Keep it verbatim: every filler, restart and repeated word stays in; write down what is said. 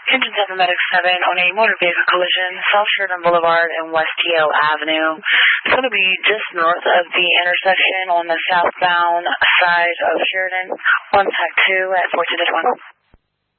Engine seven Medic seven on a motor vehicle collision, South Sheridan Boulevard and West Teal Avenue. It's going to be just north of the intersection on the southbound side of Sheridan. Contact two at fourteen one.